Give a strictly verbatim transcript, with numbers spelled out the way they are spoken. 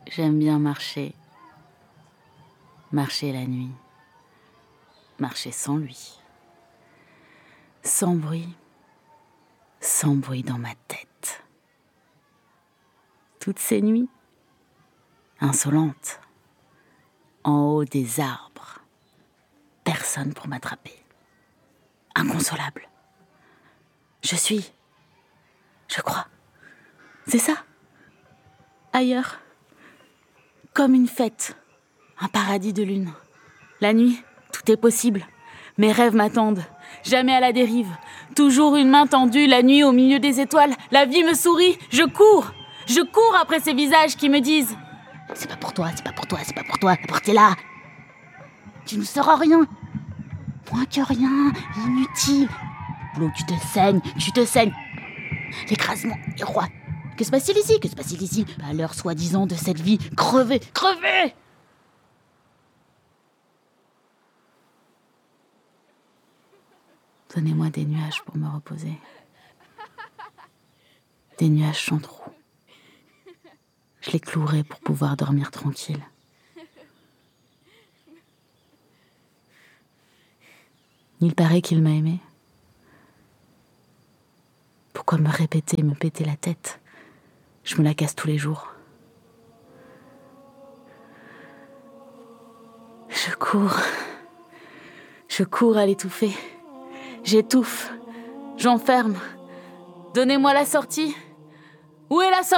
J'aime bien marcher. Marcher la nuit. Marcher sans lui. Sans bruit. Sans bruit dans ma tête. Toutes ces nuits, insolentes, en haut des arbres. Personne pour m'attraper. Inconsolable. Je suis. Je crois. C'est ça. Ailleurs. Comme une fête. Un paradis de lune. La nuit, tout est possible. Mes rêves m'attendent. Jamais à la dérive. Toujours une main tendue, la nuit au milieu des étoiles. La vie me sourit. Je cours. Je cours après ces visages qui me disent « C'est pas pour toi, c'est pas pour toi, c'est pas pour toi. La porte est là. Tu ne seras rien. Moins que rien. Inutile. L'eau, tu te saignes, tu te saignes. L'écrasement est roi. Que se passe-t-il ici? Que se passe-t-il ici? À l'heure soi-disant de cette vie. Crever, crever! Donnez-moi des nuages pour me reposer. Des nuages sans trou. Je les clouerai pour pouvoir dormir tranquille. Il paraît qu'il m'a aimé. Pourquoi me répéter, me péter la tête? Je me la casse tous les jours. Je cours. Je cours à l'étouffer. J'étouffe. J'enferme. Donnez-moi la sortie. Où est la sortie ?